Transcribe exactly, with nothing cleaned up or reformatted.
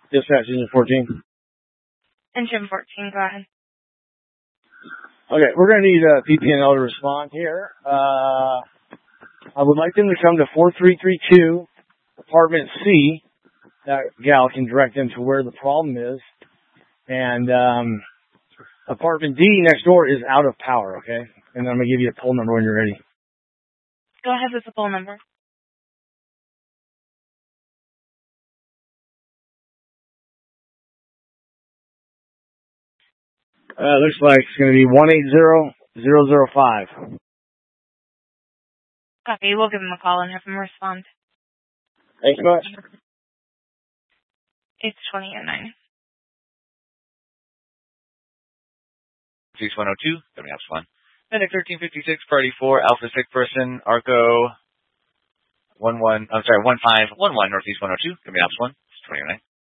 Dispatch, engine fourteen. Engine fourteen, go ahead. Okay, we're going to need a P P N L to respond here. Uh, I would like them to come to four three three two, apartment C. That gal can direct them to where the problem is. And um, apartment D next door is out of power, okay? And I'm going to give you a poll number when you're ready. Go ahead with the poll number. Uh, looks like it's going to be one eight zero zero zero five. Copy. We'll give him a call and have him respond. Thanks so much. It's twenty oh nine. Police one oh two, coming up one. Medic thirteen fifty-six, Party four, Alpha six person, Arco one one, I'm sorry, one five one one, Northeast one oh two, coming up one. It's twenty oh nine.